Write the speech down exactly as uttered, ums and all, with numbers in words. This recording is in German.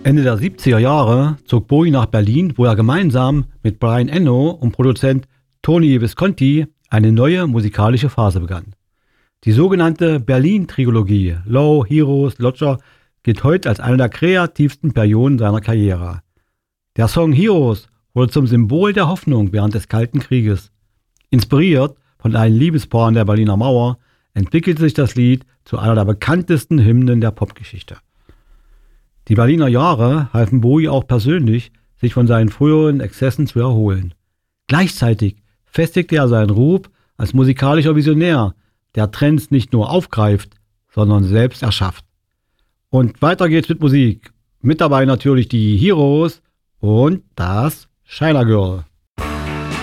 Ende der siebziger Jahre zog Bowie nach Berlin, wo er gemeinsam mit Brian Eno und Produzent Tony Visconti eine neue musikalische Phase begann. Die sogenannte Berlin-Trilogie Low, Heroes, Lodger gilt heute als eine der kreativsten Perioden seiner Karriere. Der Song Heroes wurde zum Symbol der Hoffnung während des Kalten Krieges. Inspiriert von einem Liebespaar an der Berliner Mauer entwickelte sich das Lied zu einer der bekanntesten Hymnen der Popgeschichte. Die Berliner Jahre halfen Bowie auch persönlich, sich von seinen früheren Exzessen zu erholen. Gleichzeitig festigte er seinen Ruf als musikalischer Visionär, der Trends nicht nur aufgreift, sondern selbst erschafft. Und weiter geht's mit Musik. Mit dabei natürlich die Heroes und das China Girl.